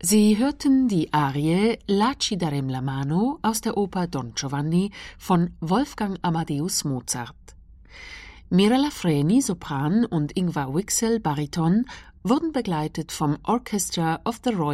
Sie hörten die Arie La ci darem la mano aus der Oper Don Giovanni von Wolfgang Amadeus Mozart. Mirella Freni, Sopran, und Ingvar Wixell, Bariton, wurden begleitet vom Orchestra of the Royal